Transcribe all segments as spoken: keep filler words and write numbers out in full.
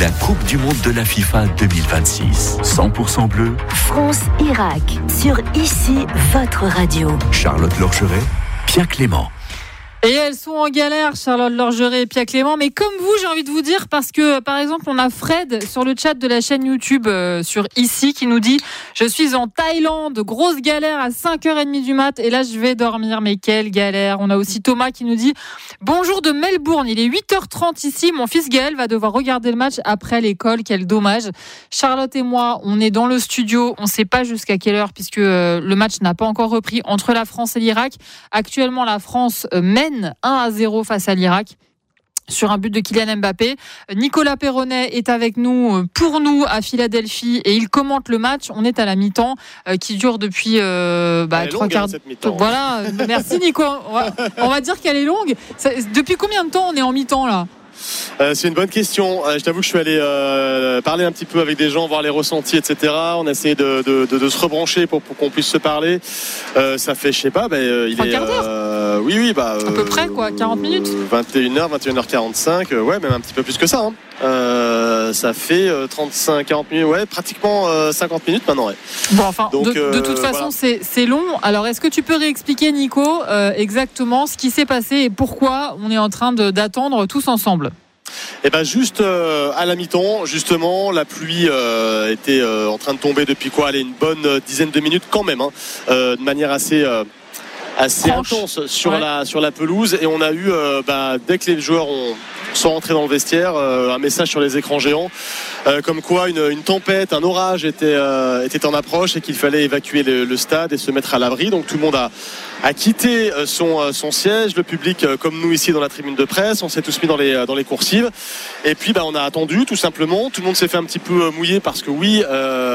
la Coupe du Monde de la FIFA deux mille vingt-six. cent pour cent bleu. France-Irak, sur Ici, votre radio. Charlotte Lorgeret, Pierre Clément. Et elles sont en galère, Charlotte Lorgeret et Pierre Clément. Mais comme vous, j'ai envie de vous dire, parce que, par exemple, on a Fred sur le chat de la chaîne YouTube euh, sur Ici qui nous dit « Je suis en Thaïlande, grosse galère à cinq heures trente du mat et là, je vais dormir. Mais quelle galère !» On a aussi Thomas qui nous dit « Bonjour de Melbourne, il est huit heures trente ici. Mon fils Gaël va devoir regarder le match après l'école. Quel dommage. » Charlotte et moi, on est dans le studio. On ne sait pas jusqu'à quelle heure puisque euh, le match n'a pas encore repris entre la France et l'Irak. Actuellement, la France euh, mène un à zéro face à l'Irak sur un but de Kylian Mbappé. Nicolas Perronnet est avec nous, pour nous, à Philadelphie et il commente le match. On est à la mi-temps euh, qui dure depuis euh, bah, trois quarts d'heure. Voilà, merci Nico. On va, on va dire qu'elle est longue. Ça, depuis combien de temps on est en mi-temps là ? Euh, c'est une bonne question. Euh, je t'avoue que je suis allé euh, parler un petit peu avec des gens, voir les ressentis, et cetera. On a essayé de, de, de, de se rebrancher pour, pour qu'on puisse se parler. Euh, ça fait, je sais pas, bah, il Trois est. quarts d'heure. Euh, oui, oui, bah. À peu près quoi, quarante minutes. vingt et une heures, vingt et une heures quarante-cinq. Euh, ouais, même un petit peu plus que ça. Hein. Euh, ça fait euh, trente-cinq, quarante minutes. Ouais, pratiquement euh, cinquante minutes maintenant. Ouais. Bon, enfin, Donc, de, euh, de toute façon, voilà. c'est, c'est long. Alors, est-ce que tu peux réexpliquer, Nico, euh, exactement ce qui s'est passé et pourquoi on est en train de, d'attendre tous ensemble ? Et ben juste euh, à la mi-temps, justement, la pluie euh, était euh, en train de tomber depuis quoi, allez, une bonne euh, dizaine de minutes quand même, hein, euh, de manière assez euh, assez Franche. intense sur ouais. la sur la pelouse. Et on a eu, euh, bah, dès que les joueurs ont, sont rentrés dans le vestiaire, euh, un message sur les écrans géants, euh, comme quoi une, une tempête, un orage était euh, était en approche et qu'il fallait évacuer le, le stade et se mettre à l'abri. Donc tout le monde a a quitté son, son siège, le public comme nous ici dans la tribune de presse, on s'est tous mis dans les, dans les coursives et puis bah, on a attendu tout simplement, tout le monde s'est fait un petit peu mouiller parce que oui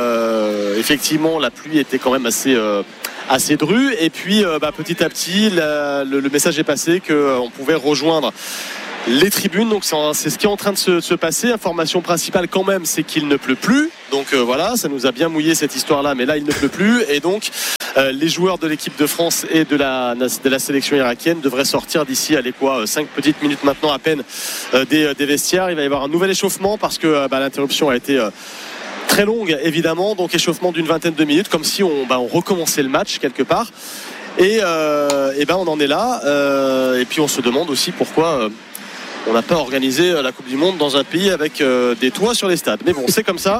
euh, effectivement la pluie était quand même assez, euh, assez drue et puis euh, bah, petit à petit la, le, le message est passé qu'on pouvait rejoindre les tribunes, donc c'est ce qui est en train de se, de se passer. Information principale quand même, c'est qu'il ne pleut plus. Donc euh, voilà, ça nous a bien mouillé cette histoire-là, mais là il ne pleut plus. Et donc euh, les joueurs de l'équipe de France et de la, de la sélection irakienne devraient sortir d'ici, allez quoi, cinq petites minutes maintenant à peine euh, des, des vestiaires. Il va y avoir un nouvel échauffement parce que euh, bah, l'interruption a été euh, très longue évidemment. Donc échauffement d'une vingtaine de minutes, comme si on, bah, on recommençait le match quelque part. Et, euh, et ben on en est là. Euh, et puis on se demande aussi pourquoi. Euh, On n'a pas organisé la Coupe du Monde dans un pays avec euh, des toits sur les stades. Mais bon, c'est comme ça.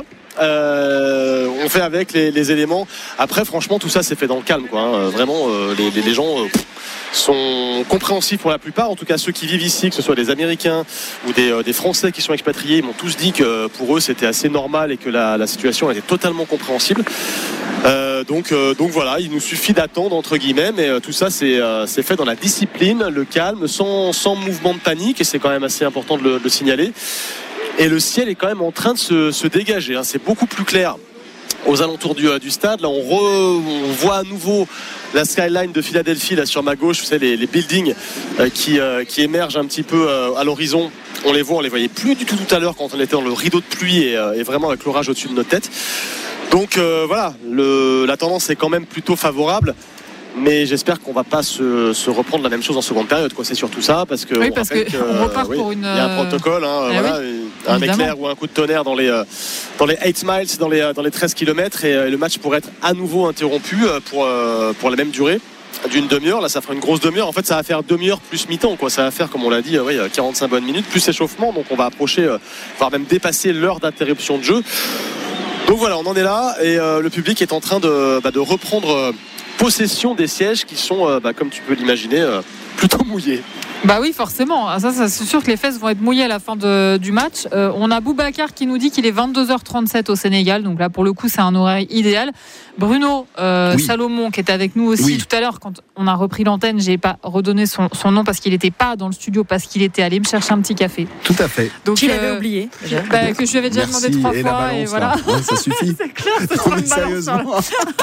Euh, on fait avec les, les éléments. Après, franchement, tout ça, c'est fait dans le calme, quoi. Hein. Vraiment, euh, les, les, les gens euh, sont compréhensifs pour la plupart. En tout cas, ceux qui vivent ici, que ce soit des Américains ou des, euh, des Français qui sont expatriés, ils m'ont tous dit que pour eux, c'était assez normal et que la, la situation était totalement compréhensible. Euh, donc, euh, donc voilà, il nous suffit d'attendre entre guillemets, mais euh, tout ça c'est, euh, c'est fait dans la discipline, le calme, sans, sans mouvement de panique, et c'est quand même assez important de le, de le signaler. Et le ciel est quand même en train de se, se dégager, hein. C'est beaucoup plus clair aux alentours du, du stade. Là on, re, on voit à nouveau la skyline de Philadelphie là sur ma gauche, vous savez, les, les buildings euh, qui, euh, qui émergent un petit peu euh, à l'horizon. On les voit, on les voyait plus du tout tout à l'heure quand on était dans le rideau de pluie et, euh, et vraiment avec l'orage au-dessus de notre tête. Donc euh, voilà, le, la tendance est quand même plutôt favorable. Mais j'espère qu'on va pas se, se reprendre la même chose en seconde période, quoi. C'est surtout ça, parce que oui, parce qu'on euh, repart oui, pour une. Il y a un protocole, hein, eh voilà, oui, un évidemment. éclair ou un coup de tonnerre dans les dans les huit miles, dans les dans les treize kilomètres, et, et le match pourrait être à nouveau interrompu pour pour la même durée d'une demi-heure. Là, ça fera une grosse demi-heure. En fait, ça va faire demi-heure plus mi-temps, quoi. Ça va faire, comme on l'a dit, oui, quarante-cinq bonnes minutes plus échauffement. Donc, on va approcher, voire même dépasser l'heure d'interruption de jeu. Donc voilà, on en est là, et euh, le public est en train de, bah, de reprendre euh, possession des sièges qui sont, euh, bah, comme tu peux l'imaginer, euh, plutôt mouillés. Bah oui, forcément. Ça, ça, c'est sûr que les fesses vont être mouillées à la fin de, du match. Euh, on a Boubacar qui nous dit qu'il est vingt-deux heures trente-sept au Sénégal. Donc là, pour le coup, c'est un horaire idéal. Bruno euh, oui. Salomon, qui est avec nous aussi oui. tout à l'heure, quand on a repris l'antenne, j'ai pas redonné son, son nom parce qu'il n'était pas dans le studio, parce qu'il était allé me chercher un petit café. Tout à fait. Donc, tu euh, l'avais oublié. Bah, que je lui avais déjà Merci. demandé trois et fois. La balance, et voilà. Ouais, ça suffit. C'est clair, c'est non, mais sérieusement.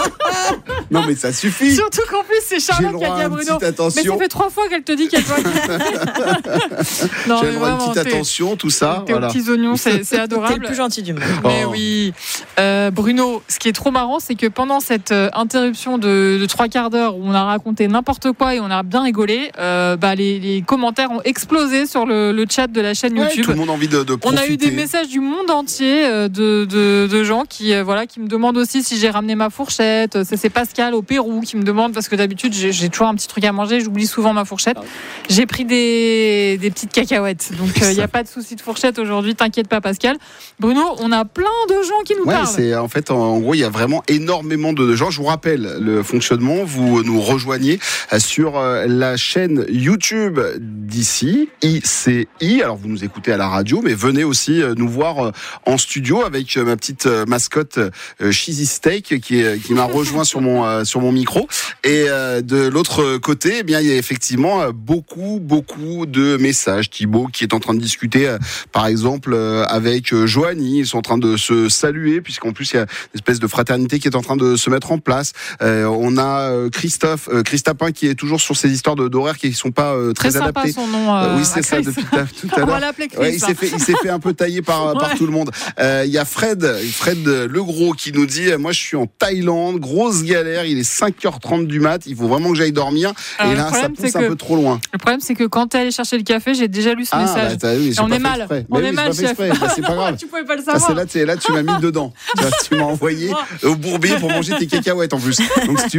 Non, mais ça suffit. Surtout qu'en plus, c'est Charlotte qui a dit à Bruno. Mais ça fait trois fois qu'elle te dit qu'elle doit. Non, tu mais as une vraiment, petite t'es- attention, tout ça. T'es Voilà. aux petits oignons, c'est, c'est T'es adorable. le plus gentil du monde. Mais Oh. oui, euh, Bruno, ce qui est trop marrant, c'est que pendant cette euh, interruption de, de trois quarts d'heure où on a raconté n'importe quoi et on a bien rigolé, euh, bah, les, les commentaires ont explosé sur le, le chat de la chaîne Ouais, YouTube. tout le monde a envie de, de On profiter. a eu des messages du monde entier euh, de, de, de gens qui, euh, voilà, qui me demandent aussi si j'ai ramené ma fourchette. C'est, c'est Pascal au Pérou qui me demande, parce que d'habitude j'ai, j'ai toujours un petit truc à manger, j'oublie souvent ma fourchette. J'ai pris des, des petites cacahuètes, donc il n'y a pas de souci de fourchette aujourd'hui, t'inquiète pas Pascal. Bruno, on a plein de gens qui nous Ouais, parlent. c'est en fait en, en gros il y a vraiment énormément de gens. Je vous rappelle le fonctionnement. Vous nous rejoignez sur la chaîne YouTube d'ici I C I. Alors vous nous écoutez à la radio, mais venez aussi nous voir en studio avec ma petite mascotte Cheesy Steak qui est, qui m'a rejoint sur mon sur mon micro. Et de l'autre côté, eh bien il y a effectivement beaucoup beaucoup de messages. Thibaut qui est en train de discuter, par exemple avec Joanie. Ils sont en train de se saluer puisqu'en plus il y a une espèce de fraternité qui est en train de se mettre en place. Euh, on a euh, Christophe, euh, Christapin qui est toujours sur ces histoires de, d'horaires qui ne sont pas euh, très, Très sympa adaptées. son nom. Euh, Euh, oui, c'est ça, Chris. depuis tout à, tout à On l'heure. va l'appeler Chris. Ouais, il s'est fait, il s'est fait un peu tailler par, par Ouais. tout le monde. Il euh, y a Fred, Fred Legros qui nous dit, moi je suis en Thaïlande, grosse galère, il est cinq heures trente du mat, il faut vraiment que j'aille dormir. Alors, et le là, ça problème, pousse c'est un que- peu trop loin. Le problème, c'est que quand t'es allé chercher le café, j'ai déjà lu ce Ah, message. bah, t'as vu, j'ai on pas est fait mal. exprès. On Mais est oui, mal, j'ai pas chef. fait exprès. Bah, c'est pas grave. Tu pouvais pas le Ça, savoir. c'est là, c'est là, tu m'as mis dedans. Tu, vois, tu m'as envoyé au bourbier pour manger tes cacahuètes en plus. Donc si tu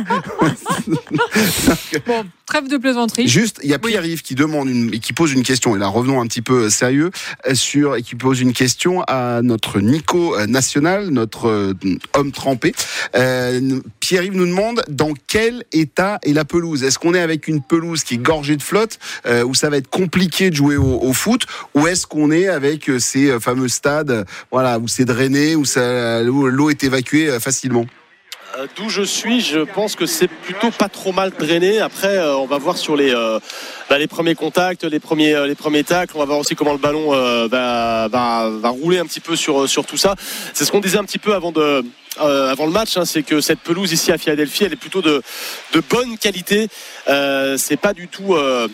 veux. Bon, trêve de plaisanterie. Juste, il y a Pierre-Yves qui demande une, et qui pose une question. Et là, revenons un petit peu sérieux sur, et qui pose une question à notre Nico national, notre euh, homme trempé. Euh, Pierre-Yves nous demande dans quel état est la pelouse. Est-ce qu'on est avec une pelouse qui est gorgée de flotte, euh, où ça va être compliqué de jouer au, au foot, ou est-ce qu'on est avec ces fameux stades, euh, voilà, où c'est drainé, où ça, où l'eau est évacuée euh, facilement? Euh, D'où je suis, je pense que c'est plutôt pas trop mal drainé. Après, euh, on va voir sur les, euh, bah, les premiers contacts, les premiers, euh, les premiers tacles. On va voir aussi comment le ballon euh, va, va, va rouler un petit peu sur, sur tout ça. C'est ce qu'on disait un petit peu avant de. Euh, avant le match, hein, c'est que cette pelouse ici à Philadelphie, elle est plutôt de, de bonne qualité. Euh, c'est pas du tout. Euh,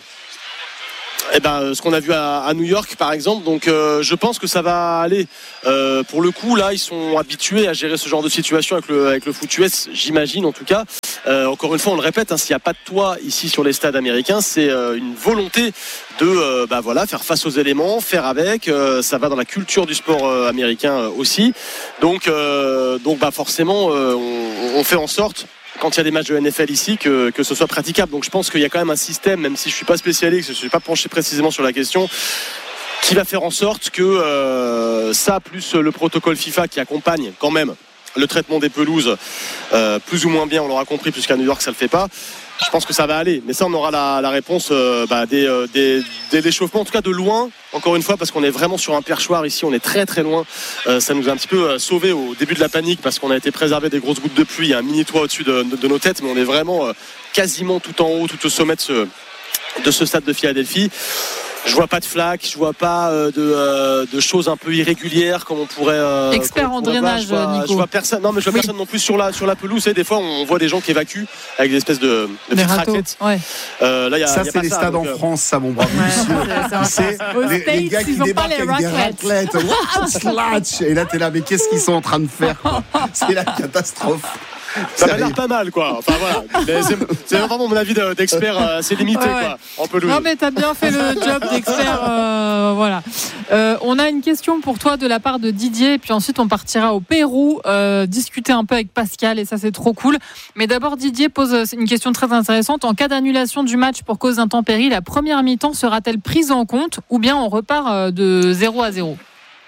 Eh ben, ce qu'on a vu à, à New York par exemple, donc euh, je pense que ça va aller. Euh, pour le coup là ils sont habitués à gérer ce genre de situation avec le, avec le foot U S, j'imagine en tout cas. Euh, encore une fois on le répète, hein, s'il n'y a pas de toit ici sur les stades américains, c'est euh, une volonté de euh, bah, voilà, faire face aux éléments, faire avec, euh, ça va dans la culture du sport euh, américain euh, aussi, donc, euh, donc bah, forcément euh, on, on fait en sorte quand il y a des matchs de N F L ici, que, que ce soit praticable. Donc je pense qu'il y a quand même un système, même si je ne suis pas spécialiste, je ne suis pas penché précisément sur la question, qui va faire en sorte que euh, ça, plus le protocole FIFA qui accompagne quand même le traitement des pelouses, euh, plus ou moins bien, on l'aura compris, puisqu'à New York ça ne le fait pas. Je pense que ça va aller, mais ça on aura la, la réponse euh, bah, dès, euh, dès, dès l'échauffement, en tout cas de loin, encore une fois, parce qu'on est vraiment sur un perchoir ici, on est très très loin. Euh, ça nous a un petit peu euh, sauvé au début de la panique parce qu'on a été préservé des grosses gouttes de pluie, il y a un mini toit au-dessus de, de, de nos têtes, mais on est vraiment euh, quasiment tout en haut, tout au sommet de ce, de ce stade de Philadelphie. Je vois pas de flaques, je vois pas euh, de, euh, de choses un peu irrégulières comme on pourrait. Euh, Expert en drainage, voir. Je vois, Nico. je vois personne. Non, mais je vois Oui. personne non plus sur la sur la pelouse. Et des fois, on voit des gens qui évacuent avec des espèces de, de Des petites râteaux. raquettes. Ouais. Euh, là, il y a, Ça, y a c'est pas les ça, stades donc, en euh, France, ça, mon brave monsieur. c'est C'est Aux les, les States, gars qui ils ont pas débarquent les avec des raclettes. raclettes. What? Slatch. Et là, t'es là, mais qu'est-ce qu'ils sont en train de faire, quoi? C'est la catastrophe. Ça m'a Sérieux. l'air pas mal, quoi. Enfin voilà. Mais C'est, c'est vraiment mon avis de- d'expert euh, assez limité, Ouais, ouais. quoi, en pelouse. Non mais t'as bien fait le job d'expert. euh, voilà. Euh, on a une question pour toi de la part de Didier, et puis ensuite on partira au Pérou euh, discuter un peu avec Pascal, et ça c'est trop cool. Mais d'abord Didier pose une question très intéressante. En cas d'annulation du match pour cause d'intempéries, la première mi-temps sera-t-elle prise en compte ou bien on repart euh, de zéro à zéro?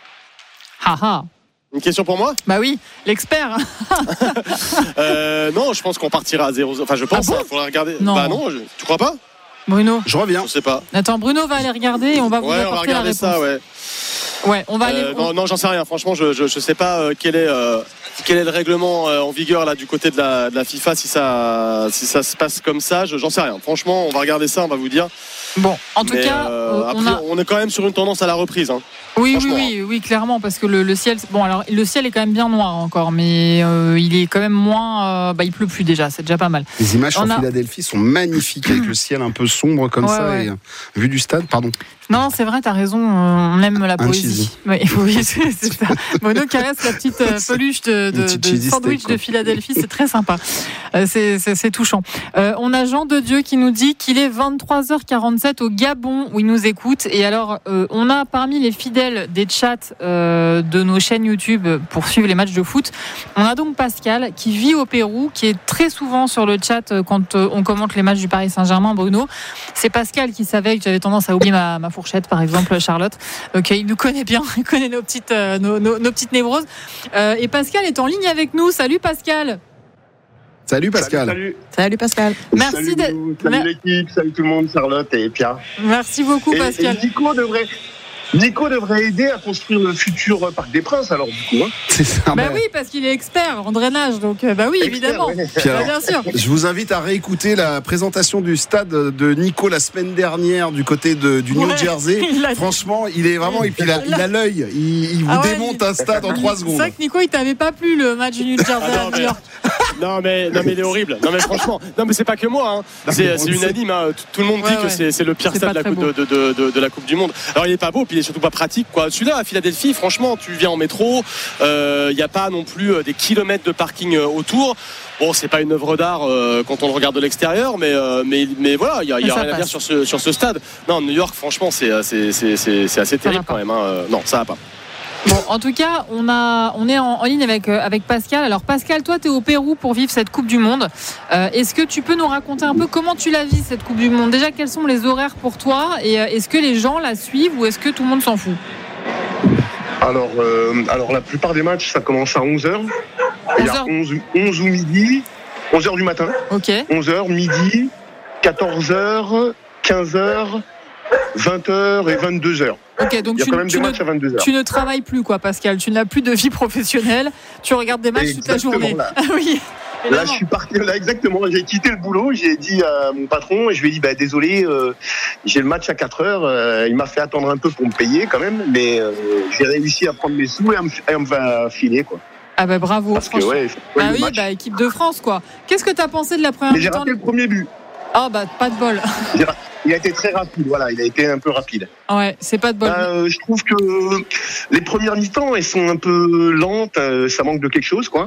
Haha. Une question pour moi Bah oui, l'expert. euh, Non, je pense qu'on partira à zéro. Enfin, je pense. Ah bon Il faudra regarder. Non. Bah non, je... tu crois pas? Bruno. Je reviens. Je sais pas. Attends, Bruno va aller regarder et on va vous Ouais, on va apporter la regarder réponse. ça, ouais. Ouais, on va aller. Euh, non, non, j'en sais rien. Franchement, je je, je sais pas euh, quel est euh, quel est le règlement euh, en vigueur là du côté de la, de la FIFA, si ça si ça se passe comme ça. Je, j'en sais rien. Franchement, on va regarder ça, on va vous dire. Bon, en tout Mais, cas, euh, on après, a. on est quand même sur une tendance à la reprise. Hein. Oui, oui, oui, oui, clairement, parce que le, le ciel, bon, alors le ciel est quand même bien noir encore, mais euh, il est quand même moins, euh, bah, il pleut plus déjà, c'est déjà pas mal. Les images On sur a... Philadelphie sont magnifiques avec le ciel un peu sombre comme ouais, ça ouais. et euh, vue du stade, pardon. Non, c'est vrai, t'as raison, on aime la Un poésie. Oui, oui, c'est, c'est ça. Mono caresse la petite euh, peluche de, de, de sandwich steak, de Philadelphie, c'est très sympa. Euh, c'est, c'est, c'est touchant. Euh, on a Jean de Dieu qui nous dit qu'il est vingt-trois heures quarante-sept au Gabon où il nous écoute. Et alors, euh, on a parmi les fidèles des chats euh, de nos chaînes YouTube pour suivre les matchs de foot, on a donc Pascal qui vit au Pérou, qui est très souvent sur le chat quand on commente les matchs du Paris Saint-Germain. Bruno, c'est Pascal qui savait que j'avais tendance à oublier ma, ma fourchette, par exemple, Charlotte. Donc il nous connaît bien, il connaît nos petites, euh, nos, nos, nos petites névroses. Euh, et Pascal est en ligne avec nous. Salut Pascal. Salut Pascal. Salut, salut. Salut Pascal. Merci salut, de... salut Mer... l'équipe, salut tout le monde, Charlotte et Pierre. Merci beaucoup et, Pascal. Et Nico devrait... Nico devrait aider à construire le futur Parc des Princes, alors du coup. Hein. C'est ça. Bah oui, parce qu'il est expert en drainage, donc bah oui, expert, évidemment. Ouais. Alors, bah, bien sûr. Je vous invite à réécouter la présentation du stade de Nico la semaine dernière du côté de, du New ouais, Jersey. A... Franchement, il est vraiment, et puis il a, il a l'œil, il, il vous ah ouais, démonte il... un stade en trois secondes. C'est vrai que Nico, il t'avait pas plu le match du New Jersey ah non, à New York. Non mais, non mais il est horrible. Non mais franchement, non mais c'est pas que moi. Hein. C'est, c'est unanime. Hein. Tout le monde ouais, dit ouais. que c'est, c'est le pire c'est stade de la, coupe, de, de, de, de la Coupe du Monde. Alors il est pas beau, puis il est surtout pas pratique, quoi. Celui-là à Philadelphie, franchement, tu viens en métro, il euh, n'y a pas non plus des kilomètres de parking autour. Bon, c'est pas une œuvre d'art euh, quand on le regarde de l'extérieur, mais euh, mais mais voilà, il y a, y a rien passe. à dire sur ce sur ce stade. Non, New York, franchement, c'est c'est c'est c'est, c'est assez terrible quand même. Hein. Non, ça va pas. Bon, en tout cas, on a, on est en, en ligne avec, euh, avec Pascal. Alors, Pascal, toi, tu es au Pérou pour vivre cette Coupe du Monde. Euh, est-ce que tu peux nous raconter un peu comment tu la vis, cette Coupe du Monde ? Déjà, quels sont les horaires pour toi ? Et euh, est-ce que les gens la suivent ou est-ce que tout le monde s'en fout ? Alors, euh, alors, la plupart des matchs, ça commence à onze heures. Il y a onze, onze ou midi, onze heures du matin. Ok. onze heures, midi, quatorze heures, quinze heures, vingt heures et vingt-deux heures. Ok, donc il y a tu, quand même tu, des ne, matchs à vingt-deux heures. Tu ne travailles plus, quoi, Pascal. Tu n'as plus de vie professionnelle. Tu regardes des matchs exactement, toute la journée. Là. Ah oui. Là, je suis parti. Là, exactement. J'ai quitté le boulot. J'ai dit à mon patron, et je lui ai dit, bah, désolé, euh, j'ai le match à quatre heures. Euh, il m'a fait attendre un peu pour me payer quand même, mais euh, j'ai réussi à prendre mes sous et à me, et à me faire filer, quoi. Ah bah bravo. Parce que ouais. Bah oui, bah équipe de France, quoi. Qu'est-ce que t'as pensé de la première mi-temps ? J'ai raté le premier but. Oh bah pas de bol. Il a été très rapide, voilà, il a été un peu rapide. Ouais, c'est pas de bol. Euh, je trouve que les premières mi-temps, elles sont un peu lentes, ça manque de quelque chose, quoi.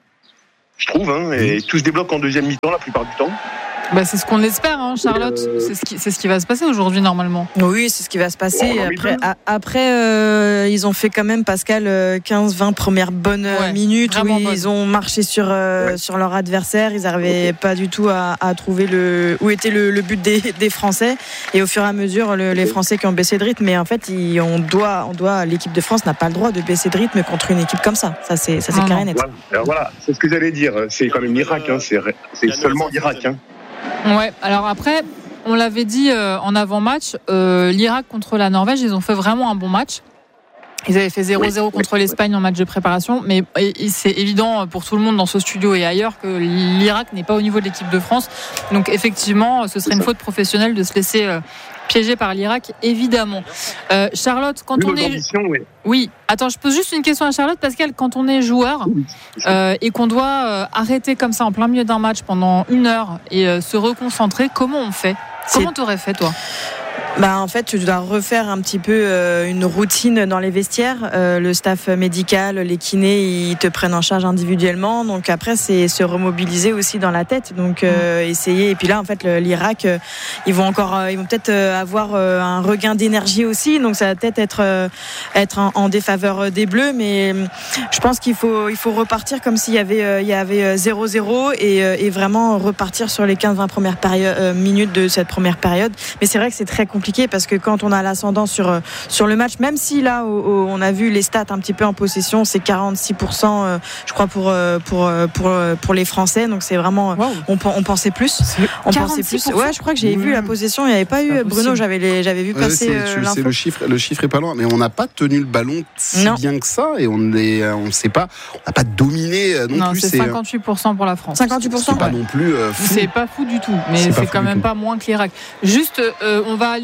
Je trouve, hein, et tout se débloque en deuxième mi-temps la plupart du temps. Bah c'est ce qu'on espère, hein, Charlotte. Euh... C'est, ce qui, c'est ce qui va se passer aujourd'hui normalement. Oui, c'est ce qui va se passer. Oh, après, a, après euh, ils ont fait quand même, Pascal, quinze vingt premières bonnes ouais, minutes où ils bonne. ont marché sur, euh, ouais. sur leur adversaire. Ils n'arrivaient pas du tout à, à trouver le, où était le, le but des, des Français. Et au fur et à mesure, le, les Français qui ont baissé de rythme. Mais en fait, ils, on doit, on doit, l'équipe de France n'a pas le droit de baisser de rythme contre une équipe comme ça. Ça, c'est, ça, c'est ah clair et net. Voilà. Alors, voilà, c'est ce que j'allais dire. C'est quand même l'Irak. Hein. C'est, c'est seulement l'Irak. Hein. Ouais, alors après, on l'avait dit euh, en avant-match, euh, l'Irak contre la Norvège, ils ont fait vraiment un bon match. Ils avaient fait zéro zéro oui, contre oui, l'Espagne oui. en match de préparation, mais c'est évident pour tout le monde dans ce studio et ailleurs que l'Irak n'est pas au niveau de l'équipe de France. Donc effectivement, ce serait une faute professionnelle de se laisser euh, piéger par l'Irak, évidemment. Euh, Charlotte, quand oui, on est... Oui. oui, attends, je pose juste une question à Charlotte, Pascal. Quand on est joueur euh, et qu'on doit euh, arrêter comme ça en plein milieu d'un match pendant une heure et euh, se reconcentrer, comment on fait ? Comment t'aurais fait, toi ? Bah en fait, tu dois refaire un petit peu euh, une routine dans les vestiaires. Euh, le staff médical, les kinés, ils te prennent en charge individuellement. Donc après, c'est se remobiliser aussi dans la tête. Donc euh, mmh. essayer. Et puis là, en fait, le, l'Irak, euh, ils vont encore, euh, ils vont peut-être euh, avoir euh, un regain d'énergie aussi. Donc ça va peut-être être euh, être en, en défaveur des Bleus. Mais euh, je pense qu'il faut il faut repartir comme s'il y avait euh, il y avait zéro zéro et, euh, et vraiment repartir sur les quinze vingt premières périodes, euh, minutes de cette première période. Mais c'est vrai que c'est très compliqué. Parce que quand on a l'ascendant sur, sur le match, même si là où, où on a vu les stats un petit peu en possession, c'est quarante-six pour cent euh, je crois pour, pour, pour, pour les Français, donc c'est vraiment wow. on, on pensait plus on pensait plus. Ouais, je crois que j'ai mmh. vu la possession, il n'y avait pas eu Bruno, j'avais, les, j'avais vu passer ouais, c'est, euh, c'est le chiffre, le chiffre est pas loin, mais on n'a pas tenu le ballon si non. bien que ça et on est, on sait pas, on n'a pas dominé non, non plus. C'est, c'est cinquante-huit pour cent pour la France. cinquante-huit pour cent C'est pas non plus euh, fou. C'est pas fou du tout, mais c'est, c'est quand même tout. Pas moins que l'Irak. Juste, euh, on va aller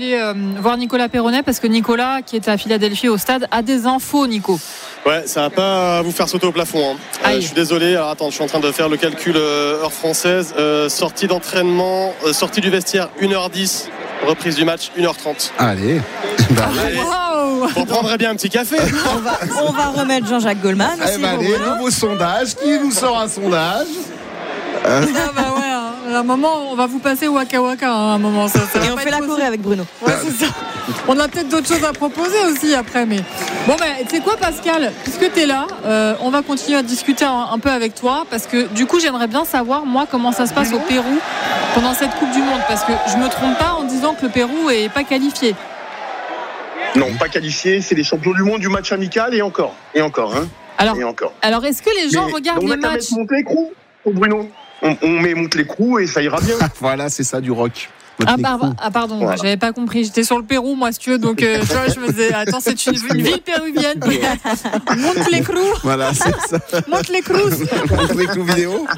aller euh, voir Nicolas Perronnet parce que Nicolas, qui est à Philadelphie au stade, a des infos, Nico. Ouais, ça va pas vous faire sauter au plafond. Hein. Euh, je suis désolé. Alors attends, je suis en train de faire le calcul euh, heure française. Euh, sortie d'entraînement, euh, sortie du vestiaire une heure dix, reprise du match une heure trente. Allez. Bah, allez. Wow. On prendrait bien un petit café. on, va, on va remettre Jean-Jacques Goldman. Eh bah, allez, nouveau sondage. Qui nous sort un sondage? Ah bah ouais, hein. À un moment, on va vous passer Waka Waka hein, à un moment. Ça, ça Et on fait la Corée avec Bruno. Ouais, c'est ça. On a peut-être d'autres choses à proposer aussi après. Mais bon, ben, tu sais quoi, Pascal, puisque tu es là, euh, on va continuer à discuter un, un peu avec toi parce que du coup, j'aimerais bien savoir, moi, comment ça se passe au Pérou pendant cette Coupe du Monde. Parce que je me trompe pas en disant que le Pérou est pas qualifié. Non, pas qualifié. C'est les champions du monde du match amical et encore. Et encore. Hein. Alors, et encore. alors, est-ce que les gens Mais regardent les matchs? On met l'écrou, Bruno. On, on met monte l'écrou et ça ira bien. Voilà, c'est ça du rock. Ah, par, ah pardon, voilà. J'avais pas compris. J'étais sur le Pérou, moi, si tu veux. Donc, euh, tu vois, je me disais, attends, c'est une, une ville péruvienne. Monte l'écrou. Voilà, c'est ça. Monte l'écrou. Monte l'écrou vidéo.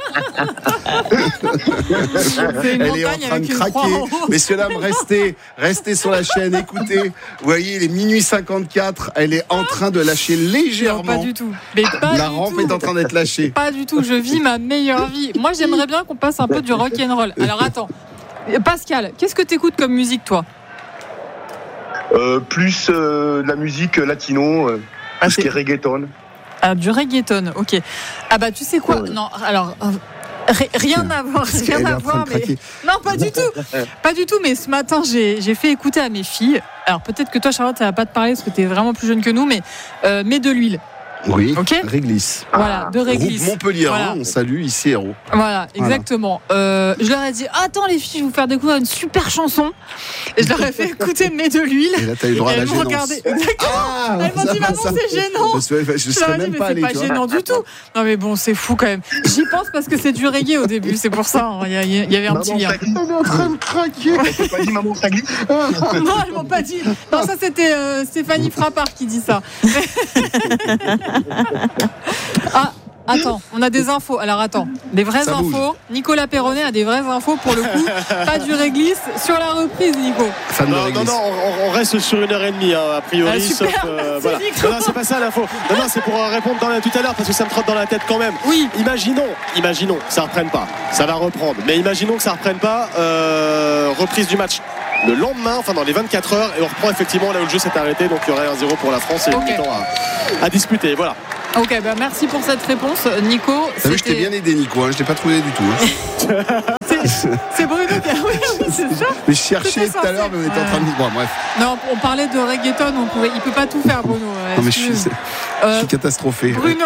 C'est une Elle est en train de craquer. Messieurs, dames, restez, restez sur la chaîne, écoutez. Vous voyez, il est minuit cinquante-quatre. Elle est en train de lâcher légèrement. Non, pas du tout. Mais pas la du rampe tout. est en train d'être lâchée. Pas du tout. Je vis ma meilleure vie. Moi, j'aimerais bien qu'on passe un peu du rock and roll. Alors, attends. Pascal, qu'est-ce que t'écoutes comme musique, toi? euh, Plus euh, de la musique latino, euh, ah, tout ce qui est reggaeton. Ah, du reggaeton, ok. Ah bah tu sais quoi? Ouais. Non, alors euh, rien à voir, rien à voir, mais non, pas du tout, pas du tout. Mais ce matin, j'ai, j'ai fait écouter à mes filles. Alors peut-être que toi, Charlotte, ça va pas te parler parce que t'es vraiment plus jeune que nous, mais euh, mets de l'huile. Oui, okay. Réglisse. Voilà, de Réglisse. Groupe Montpellier, voilà. On salue ici Héros. Voilà, exactement. Voilà. Euh, je leur ai dit, attends les filles, je vais vous faire découvrir une super chanson. Et je leur ai fait écouter Mets de l'huile. Et là, t'as eu le droit à la gênance. Regardé. Ah, elles m'ont dit, maman, c'est gênant. Je, je, je, je serais même dit, pas allé. C'est pas gênant du tout. Non, mais bon, c'est fou quand même. J'y pense parce que c'est du reggae au début, c'est pour ça. Il hein. y, y, y avait un maman, petit lien. Elle est en train de craquer. Elle t'a pas dit maman, ça glisse. Non, elles m'ont pas dit. Non, ça c'était euh, Stéphanie Frappard qui dit ça. Ah, attends, on a des infos. Alors attends, des vraies ça infos. Bouge. Nicolas Perronnet a des vraies infos pour le coup. Pas du réglisse sur la reprise, Nico. Fan non, de non, non, on, on reste sur une heure et demie, hein, a priori. Ah, super, sauf, euh, voilà. Nico. Non, non, c'est pas ça l'info. Non, non, c'est pour répondre dans la, tout à l'heure parce que ça me trotte dans la tête quand même. Oui. Imaginons, imaginons que ça reprenne pas. Ça va reprendre. Mais imaginons que ça reprenne pas. Euh, reprise du match le lendemain, enfin dans les vingt-quatre heures, et on reprend effectivement là où le jeu s'est arrêté. Donc il y aurait un zéro pour la France et okay. une mi-temps à, à disputer. Voilà. Ok, bah merci pour cette réponse, Nico. T'as vu, je t'ai bien aidé, Nico, hein, je t'ai pas trouvé du tout. Hein. c'est, c'est Bruno qui a. Oui, oui, c'est ça. Mais je cherchais tout à l'heure, mais on était en train de dire. Bon, bref. Non, on parlait de reggaeton, on pouvait... il peut pas tout faire, Bruno. Non, mais je suis, euh, je suis catastrophé. Bruno,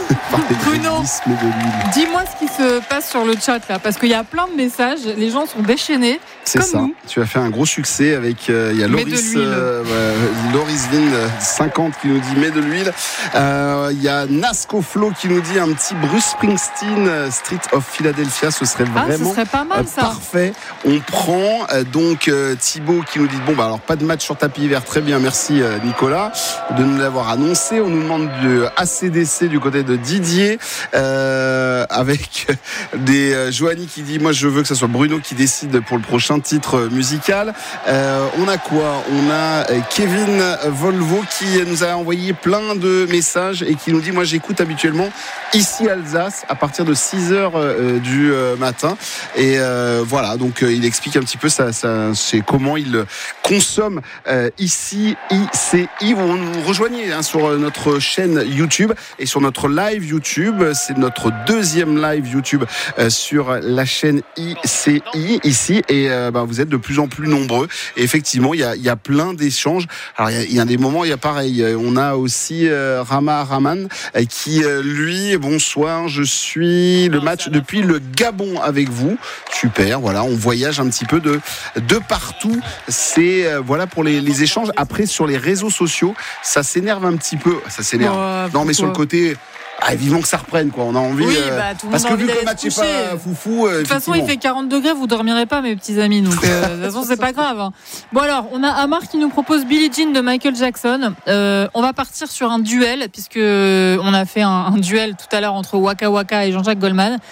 Bruno dis-moi ce qui se passe sur le chat là, parce qu'il y a plein de messages, les gens sont déchaînés. C'est comme ça. Nous. Tu as fait un gros succès avec. Euh, il y a Loris, euh, ouais, Loris Vin cinquante qui nous dit mets de l'huile. Euh, il y a Nasco Flo qui nous dit un petit Bruce Springsteen Street of Philadelphia. Ce serait vraiment ah, ce serait pas mal, ça. parfait. On prend euh, donc euh, Thibaut qui nous dit bon bah alors pas de match sur tapis vert. Très bien, merci euh, Nicolas de nous l'avoir annoncé. On nous demande de A C D C du côté de Didier euh, avec des euh, Joanie qui dit moi je veux que ce soit Bruno qui décide pour le prochain titre musical. Euh, on a quoi? On a Kevin Volvo qui nous a envoyé plein de messages et qui nous dit moi j'écoute habituellement ici Alsace à partir de six heures euh, du euh, matin et euh, voilà donc euh, il explique un petit peu ça, ça, c'est comment il consomme euh, ici I C I. Vous nous rejoignez hein, sur notre chaîne YouTube et sur notre live YouTube. C'est notre deuxième live YouTube euh, sur la chaîne I C I ici et euh, bah, vous êtes de plus en plus nombreux et effectivement il y a, il y a plein d'échanges. Alors il y, a, il y a des moments il y a pareil, on a aussi euh, Rama Raman euh, qui euh, lui bonsoir, je suis le match depuis le Gabon avec vous. Super, voilà, on voyage un petit peu de, de partout. C'est euh, voilà pour les, les échanges. Après sur les réseaux sociaux, ça s'énerve un petit peu. Ça s'énerve. Oh, non mais sur le côté. Ah, vivement que ça reprenne quoi, on a envie oui, euh, bah, tout le parce monde que vu que le match n'est pas foufou euh, de toute façon il fait quarante degrés, vous dormirez pas mes petits amis donc euh, de toute façon c'est pas grave hein. Bon alors on a Amar qui nous propose Billie Jean de Michael Jackson. euh, on va partir sur un duel puisque on a fait un, un duel tout à l'heure entre Waka Waka et Jean-Jacques Goldman.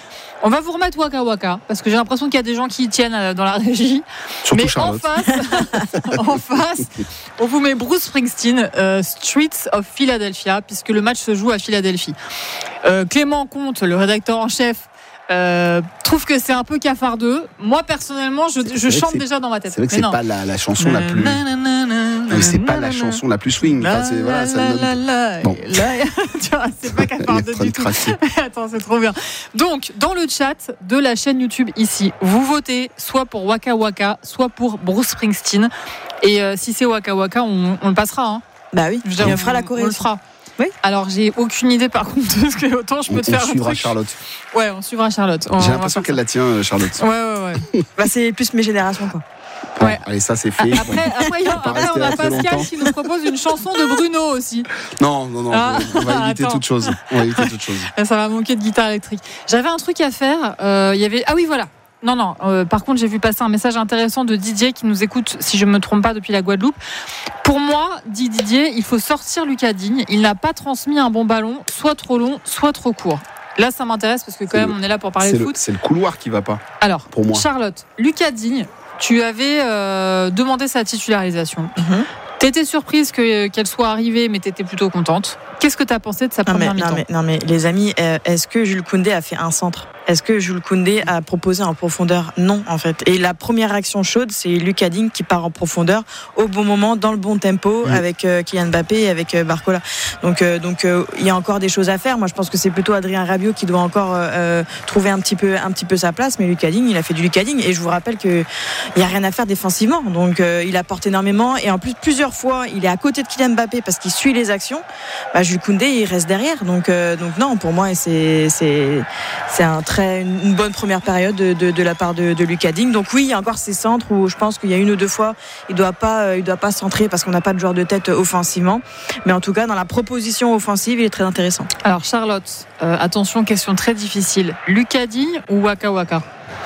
On va vous remettre Waka Waka parce que j'ai l'impression qu'il y a des gens qui y tiennent dans la régie. Surtout Mais Charlotte. en face, en face, on vous met Bruce Springsteen, euh, Streets of Philadelphia, puisque le match se joue à Philadelphie. Euh, Clément Comte, le rédacteur en chef, Euh, trouve que c'est un peu cafardeux. Moi personnellement, je, je chante déjà dans ma tête. C'est vrai que Mais c'est non. pas la, la chanson la plus. Mais c'est pas la chanson la plus swing. Enfin, c'est, voilà, ça donne... Bon. Tu vois, c'est pas cafardeux du tout. Attends, c'est trop bien. Donc, dans le chat de la chaîne YouTube ici, vous votez soit pour Waka Waka, soit pour Bruce Springsteen. Et euh, si c'est Waka Waka, on, on le passera. Hein. Bah oui. Je veux dire, Et on fera la Corée. On le fera. Oui. Alors j'ai aucune idée par contre de ce que autant je peux on, te faire on un suivra truc. Charlotte. Ouais, on suivra Charlotte. On, J'ai on l'impression va qu'elle faire la tient, Charlotte. ça. Ouais, ouais, ouais. Bah, c'est plus mes générations, quoi. Bon, Ouais. allez, ça c'est fait. Après, après, après, rester on a assez Pascal longtemps. qui nous propose une chanson de Bruno aussi. Non, non, non. Ah, on va éviter attends. toute chose. On va éviter toute chose. Ça va manquer de guitare électrique. J'avais un truc à faire. Euh, il y avait. Ah oui, voilà. Non, non. Euh, par contre, j'ai vu passer un message intéressant de Didier qui nous écoute, si je ne me trompe pas, depuis la Guadeloupe. Pour moi, dit Didier, il faut sortir Lucas Digne. Il n'a pas transmis un bon ballon, soit trop long, soit trop court. Là, ça m'intéresse parce que quand C'est même, le- on est là pour parler C'est de le, foot. c'est le couloir qui va pas. Alors, pour moi. Charlotte, Lucas Digne, tu avais euh, demandé sa titularisation. Mhm. T'étais surprise que, qu'elle soit arrivée, mais t'étais plutôt contente. Qu'est-ce que t'as pensé de sa Non mais, première non, mi-temps mais, non mais les amis, euh, est-ce que Jules Koundé a fait un centre ? Est-ce que Jules Koundé a proposé en profondeur ? Non, en fait. Et la première action chaude, c'est Lucas Digne qui part en profondeur au bon moment, dans le bon tempo, Mmh. avec euh, Kylian Mbappé et avec euh, Barcola. Donc, euh, donc, euh, il y a encore des choses à faire. Moi, je pense que c'est plutôt Adrien Rabiot qui doit encore euh, trouver un petit peu, un petit peu sa place. Mais Lucas Digne, il a fait du Lucas Digne. Et je vous rappelle que il y a rien à faire défensivement. Donc, euh, il apporte énormément. Et en plus, plusieurs fois, il est à côté de Kylian Mbappé parce qu'il suit les actions. Bah, Jules Koundé, il reste derrière. Donc, euh, donc non, pour moi, c'est, c'est, c'est un très, une bonne première période de, de, de la part de, de Lucas Digne. Donc oui, il y a encore ces centres où je pense qu'il y a une ou deux fois, il doit pas, il doit pas centrer parce qu'on n'a pas de joueur de tête offensivement. Mais en tout cas, dans la proposition offensive, il est très intéressant. Alors Charlotte, euh, attention, question très difficile. Lucas Digne ou Waka Waka?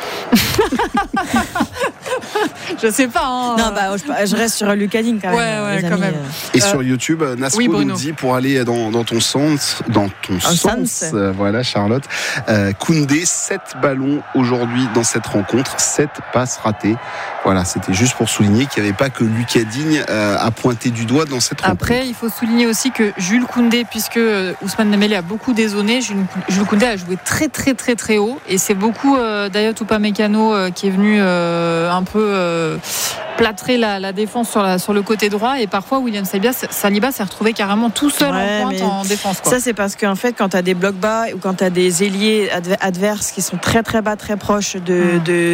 Je sais pas. Hein. Non, bah, je, je reste sur Lucas Digne quand même. Ouais, ouais, les quand amis. même. Et Euh, sur YouTube, Nasco oui, nous Bruno. dit pour aller dans, dans ton sens, dans ton sens. sens, euh, voilà Charlotte, euh, Koundé, sept ballons aujourd'hui dans cette rencontre, sept passes ratées. Voilà, c'était juste pour souligner qu'il n'y avait pas que Lucas Digne euh, à pointer du doigt dans cette rencontre. Après, il faut souligner aussi que Jules Koundé, puisque euh, Ousmane Dembélé a beaucoup dézonné, Jules, Jules Koundé a joué très très très très haut, et c'est beaucoup euh, Dayot Upamecano euh, qui est venu euh, un peu euh, plâtrer la, la défense sur, la, sur le côté droit, et parfois William Saliba, Saliba s'est retrouvé carrément tout seul Ouais, en pointe mais en défense. Quoi. Ça, c'est parce qu'en fait, quand tu as des blocs bas ou quand tu as des ailiers adverses qui sont très très bas, très proches de, Mmh. de,